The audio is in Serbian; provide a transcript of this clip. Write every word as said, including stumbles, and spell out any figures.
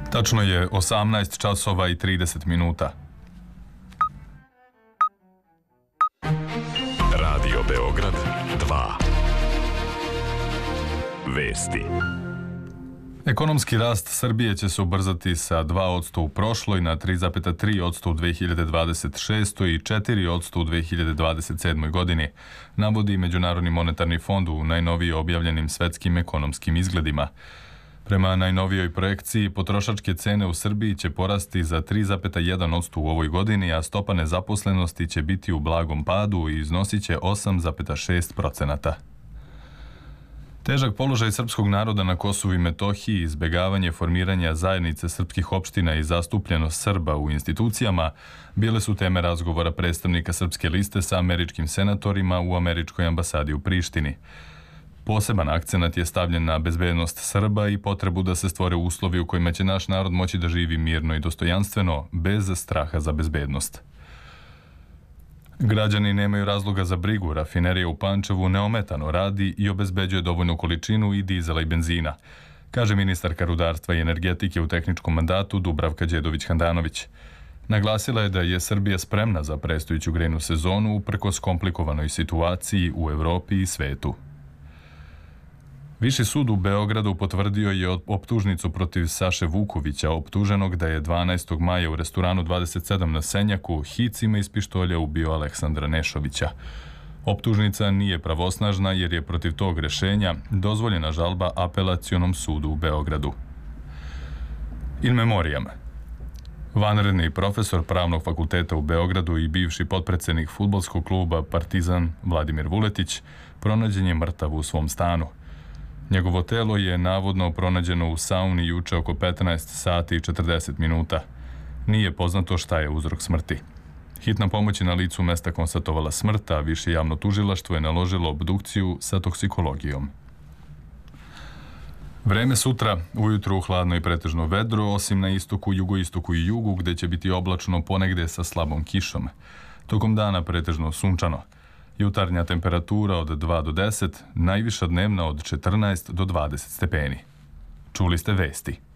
Tačno je osamnaest časova i trideset minuta. Radio Beograd dva. Vesti. Ekonomski rast Srbije će se ubrzati sa dva posto u prošloj na tri zarez tri posto u dve hiljade dvadeset šestoj i četiri posto u dve hiljade dvadeset sedmoj godini, navodi Međunarodni monetarni fond u najnovije objavljenim svetskim ekonomskim izgledima. Prema najnovijoj projekciji, potrošačke cene u Srbiji će porasti za tri zarez jedan posto u ovoj godini, a stopa nezaposlenosti će biti u blagom padu i iznosit će osam zarez šest procenata. Težak položaj srpskog naroda na Kosovu i Metohiji, izbegavanje formiranja zajednice srpskih opština i zastupljenost Srba u institucijama bile su teme razgovora predstavnika Srpske liste sa američkim senatorima u američkoj ambasadi u Prištini. Poseban akcenat je stavljen na bezbednost Srba i potrebu da se stvore uslovi u kojima će naš narod moći da živi mirno i dostojanstveno, bez straha za bezbednost. Građani nemaju razloga za brigu, rafinerija u Pančevu neometano radi i obezbeđuje dovoljnu količinu i dizela i benzina, kaže ministarka rudarstva i energetike u tehničkom mandatu Dubravka Đedović-Handanović. Naglasila je da je Srbija spremna za predstojeću grejnu sezonu uprkos komplikovanoj situaciji u Evropi i svetu. Viši sud u Beogradu potvrdio je optužnicu protiv Saše Vukovića, optuženog da je dvanaestog maja u restoranu dvadeset sedam na Senjaku hicima iz pištolja ubio Aleksandra Nešovića. Optužnica nije pravosnažna jer je protiv tog rešenja dozvoljena žalba Apelacionom sudu u Beogradu. In memoriam. Vanredni profesor Pravnog fakulteta u Beogradu i bivši potpredsednik fudbalskog kluba Partizan Vladimir Vuletić pronađen je mrtav u svom stanu. Njegovo telo je navodno pronađeno u sauni juče oko petnaest sati i četrdeset minuta. Nije poznato šta je uzrok smrti. Hitna pomoć je na licu mesta konstatovala smrt, a više javno tužilaštvo je naložilo obdukciju sa toksikologijom. Vreme sutra, ujutru hladno i pretežno vedro, osim na istoku, jugoistoku i jugu, gde će biti oblačno ponegde sa slabom kišom. Tokom dana pretežno sunčano. Jutarnja temperatura od dva do deset, najviša dnevna od četrnaest do dvadeset stepeni. Čuli ste vesti.